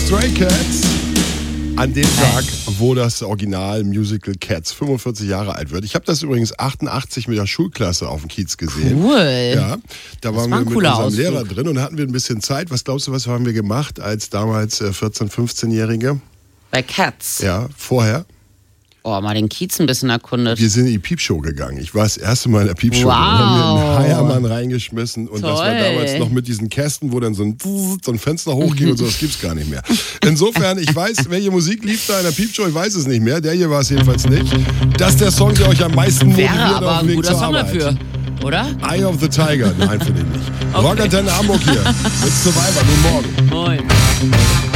Stray Cats. An dem Tag, wo das Original-Musical Cats 45 Jahre alt wird. Ich habe das übrigens 88 mit der Schulklasse auf dem Kiez gesehen. Cool. Ja, da waren wir mit unserem Lehrer drin und hatten wir ein bisschen Zeit. Was glaubst du, was haben wir gemacht als damals 14-, 15-Jährige? Bei Cats? Ja, vorher. Oh, mal den Kiez ein bisschen erkundet. Wir sind in die Piepshow gegangen. Ich war das erste Mal in der Piepshow. Wow. Da haben wir einen Heiermann reingeschmissen. Und Toll. das war damals noch mit diesen Kästen, wo dann so ein Fenster hochging und so. Das gibt's gar nicht mehr. Insofern, ich weiß, welche Musik lief da in der Piepshow. Ich weiß es nicht mehr. Der hier war es jedenfalls nicht. Das ist der Song, der euch am meisten motiviert aber auf dem ein Weg guter zur Song Arbeit. dafür, oder? Eye of the Tiger. Nein, finde ich nicht. Okay. Rockantenne Hamburg hier. Mit Survivor. Guten Morgen. Moin.